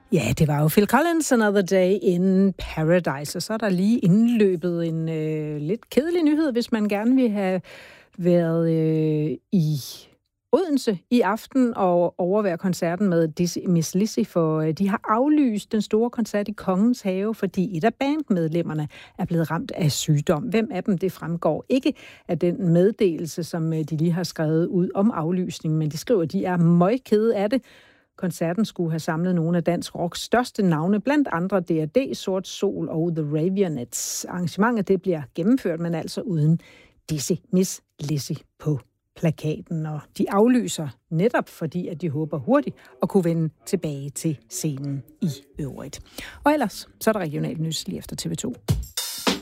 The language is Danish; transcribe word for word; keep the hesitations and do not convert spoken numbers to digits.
Ja, det var jo Phil Collins, Another Day in Paradise, og så er der lige indløbet en øh, lidt kedelig nyhed, hvis man gerne vil have været øh, i Odense i aften og overvære koncerten med Dizzy Miss Lizzy, for øh, de har aflyst den store koncert i Kongens Have, fordi et af bandmedlemmerne er blevet ramt af sygdom. Hvem af dem, det fremgår ikke af den meddelelse, som øh, de lige har skrevet ud om aflysning, men de skriver, at de er møgkede af det. Koncerten skulle have samlet nogle af dansk rocks største navne, blandt andre D R D, Sort Sol og The Raveonettes. Arrangementet det bliver gennemført, men altså uden Dizzy Miss Lizzy på plakaten. Og de aflyser netop fordi, at de håber hurtigt at kunne vende tilbage til scenen i øvrigt. Og ellers så er der regionalt nys lige efter T V to.